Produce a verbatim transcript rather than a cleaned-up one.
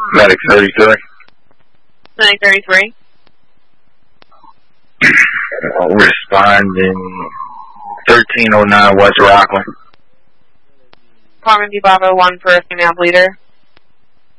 Medic thirty-three. Medic thirty-three. Responding thirteen oh nine West Rockland. Carmen B. Bravo one for a female bleeder.